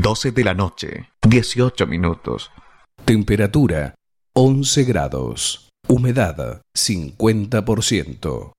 12 de la noche, 18 minutos. Temperatura 11 grados. Humedad 50%.